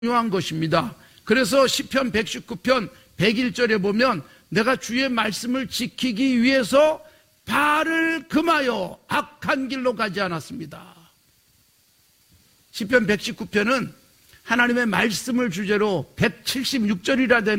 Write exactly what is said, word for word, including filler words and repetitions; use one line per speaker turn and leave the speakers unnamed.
중요한 것입니다. 그래서 시편 백십구 편 백일 절에 보면 내가 주의 말씀을 지키기 위해서 발을 금하여 악한 길로 가지 않았습니다. 시편 백십구 편은 하나님의 말씀을 주제로 백칠십육 절이라 되는